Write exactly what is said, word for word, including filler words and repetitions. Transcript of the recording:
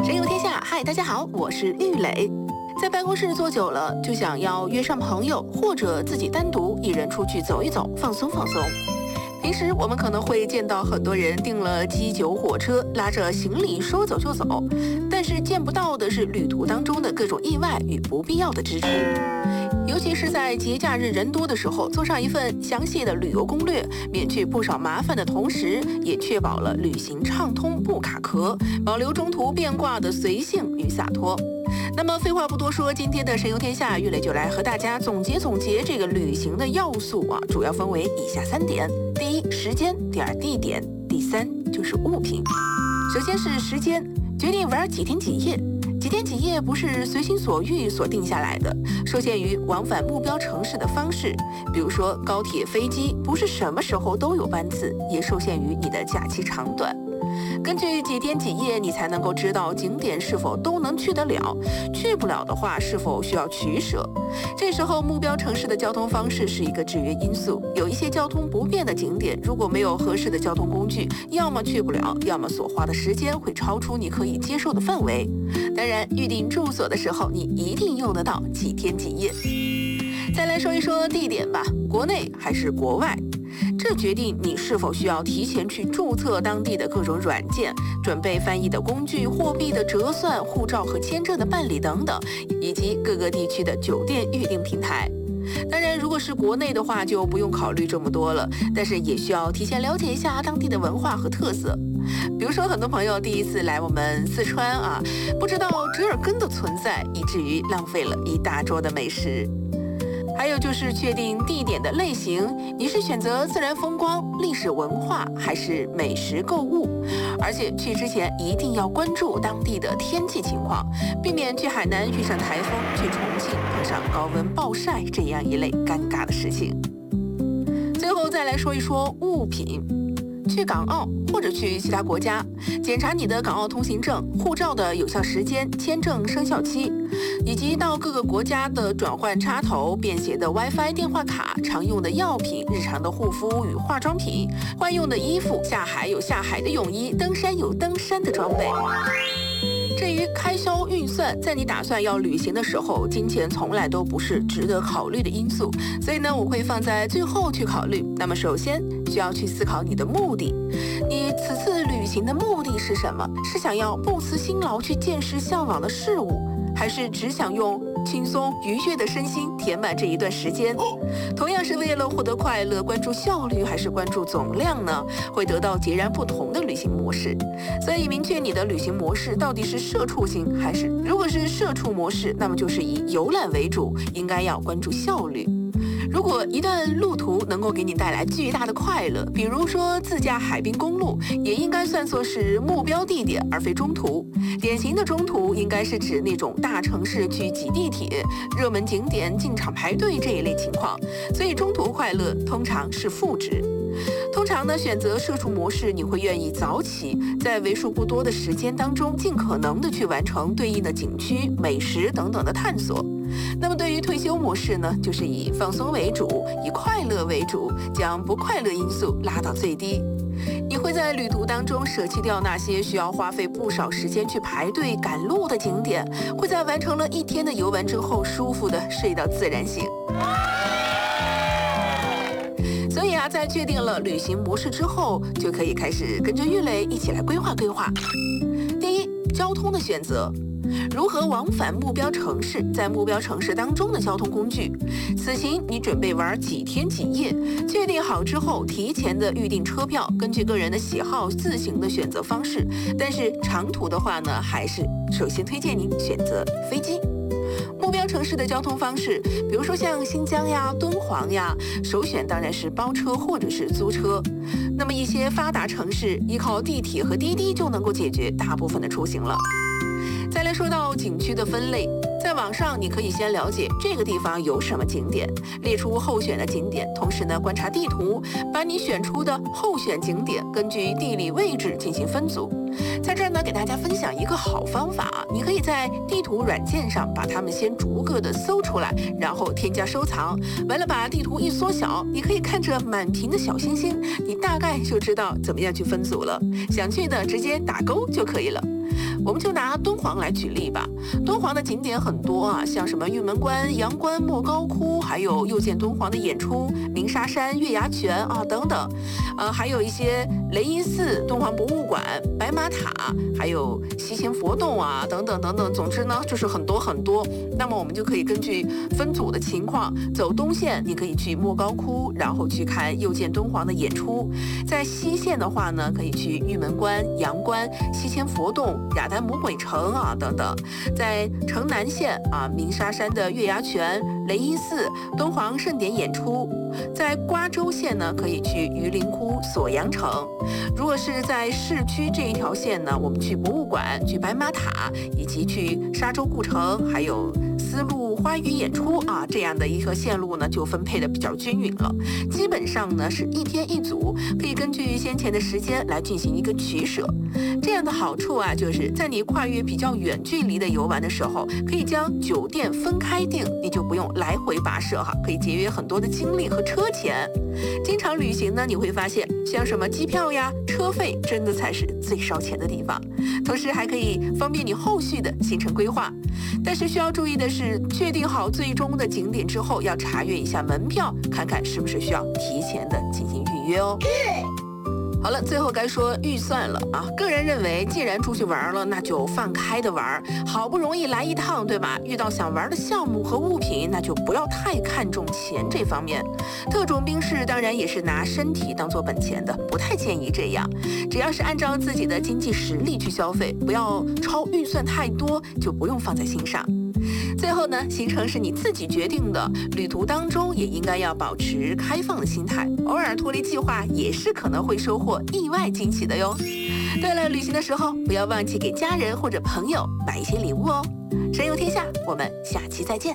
神游天下，嗨，大家好，我是玉磊。在办公室坐久了，就想要约上朋友，或者自己单独一人出去走一走，放松放松。平时我们可能会见到很多人订了机酒火车，拉着行李说走就走，但是见不到的是旅途当中的各种意外与不必要的支出。尤其是在节假日人多的时候，做上一份详细的旅游攻略，免去不少麻烦的同时，也确保了旅行畅通不卡壳，保留中途变卦的随性与洒脱。那么废话不多说，今天的神游天下，玉磊就来和大家总结总结这个旅行的要素啊，主要分为以下三点：第一，时间；第二，地点；第三就是物品。首先是时间，决定玩几天几夜。几天几夜不是随心所欲所定下来的，受限于往返目标城市的方式，比如说高铁、飞机，不是什么时候都有班次，也受限于你的假期长短。根据几天几夜，你才能够知道景点是否都能去得了，去不了的话是否需要取舍。这时候目标城市的交通方式是一个制约因素，有一些交通不便的景点，如果没有合适的交通工具，要么去不了，要么所花的时间会超出你可以接受的范围。当然，预定住所的时候，你一定用得到几天几夜。再来说一说地点吧，国内还是国外？这决定你是否需要提前去注册当地的各种软件，准备翻译的工具、货币的折算、护照和签证的办理等等，以及各个地区的酒店预订平台。当然，如果是国内的话，就不用考虑这么多了，但是也需要提前了解一下当地的文化和特色。比如说，很多朋友第一次来我们四川啊，不知道折耳根的存在，以至于浪费了一大桌的美食。还有就是确定地点的类型，你是选择自然风光、历史文化，还是美食购物？而且去之前一定要关注当地的天气情况，避免去海南遇上台风，去重庆碰上高温暴晒这样一类尴尬的事情。最后再来说一说物品。去港澳或者去其他国家，检查你的港澳通行证、护照的有效时间、签证生效期，以及到各个国家的转换插头、便携的 WiFi 电话卡、常用的药品、日常的护肤与化妆品、换用的衣服、下海有下海的泳衣、登山有登山的装备。至于开销预算，在你打算要旅行的时候，金钱从来都不是值得考虑的因素，所以呢，我会放在最后去考虑。那么首先需要去思考你的目的，你此次旅行的目的是什么？是想要不辞辛劳去见识向往的事物，还是只想用轻松愉悦的身心填满这一段时间？同样是为了获得快乐，关注效率还是关注总量呢？会得到截然不同的旅行模式。所以明确你的旅行模式到底是社畜型还是，如果是社畜模式，那么就是以游览为主，应该要关注效率。如果一段路途能够给你带来巨大的快乐，比如说自驾海滨公路，也应该算作是目标地点，而非中途。典型的中途应该是指那种大城市去挤地铁、热门景点进场排队这一类情况，所以中途快乐通常是负值。通常呢，选择社畜模式，你会愿意早起，在为数不多的时间当中，尽可能的去完成对应的景区、美食等等的探索。那么对于退休模式呢，就是以放松为主，以快乐为主，将不快乐因素拉到最低。你会在旅途当中舍弃掉那些需要花费不少时间去排队赶路的景点，会在完成了一天的游玩之后，舒服的睡到自然醒。所以啊，在确定了旅行模式之后，就可以开始跟着玉磊一起来规划规划。第一，交通的选择。如何往返目标城市，在目标城市当中的交通工具。此行你准备玩几天几夜，确定好之后，提前的预订车票，根据个人的喜好自行的选择方式。但是长途的话呢，还是首先推荐您选择飞机。目标城市的交通方式，比如说像新疆呀、敦煌呀，首选当然是包车或者是租车。那么一些发达城市，依靠地铁和滴滴就能够解决大部分的出行了。再来说到景区的分类，在网上你可以先了解这个地方有什么景点，列出候选的景点，同时呢观察地图，把你选出的候选景点根据地理位置进行分组。在这儿呢给大家分享一个好方法，你可以在地图软件上把它们先逐个的搜出来，然后添加收藏，完了把地图一缩小，你可以看着满屏的小星星，你大概就知道怎么样去分组了，想去的直接打勾就可以了。 我们就拿敦煌来举例吧。敦煌的景点很多啊，像什么玉门关、阳关、莫高窟，还有又见敦煌的演出、鸣沙山、月牙泉啊等等，呃，还有一些雷音寺、敦煌博物馆、白马塔，还有西仙佛洞啊等等等等。总之呢，就是很多很多。那么我们就可以根据分组的情况，走东线，你可以去莫高窟，然后去看又见敦煌的演出；在西线的话呢，可以去玉门关、阳关、西仙佛洞、雅丹魔鬼城啊等等；在城南线啊，鸣沙山的月牙泉、雷音寺、敦煌盛典演出；在瓜州线呢，可以去榆林窟、锁阳城。如果是在市区这一条线呢，我们去博物馆、去白马塔，以及去沙洲故城，还有丝路花语演出啊，这样的一个线路呢，就分配的比较均匀了。基本上呢是一天一组，可以根据先前的时间来进行一个取舍。这样的好处啊，就是在你跨越比较远距离的游玩的时候，可以将酒店分开订，你就不用来回跋涉哈，可以节约很多的精力和车钱。经常旅行呢，你会发现像什么机票呀、车费，真的才是最烧钱的地方。同时还可以方便你后续的行程规划。但是需要注意的是，确定好最终的景点之后，要查阅一下门票，看看是不是需要提前的进行预约哦。好了，最后该说预算了啊。个人认为，既然出去玩了，那就放开的玩，好不容易来一趟，对吧？遇到想玩的项目和物品，那就不要太看重钱这方面。特种兵式当然也是拿身体当做本钱的，不太建议这样。只要是按照自己的经济实力去消费，不要超预算太多，就不用放在心上。最后呢，行程是你自己决定的，旅途当中也应该要保持开放的心态，偶尔脱离计划也是可能会收获意外惊喜的哟。对了，旅行的时候不要忘记给家人或者朋友买一些礼物哦。神游天下，我们下期再见。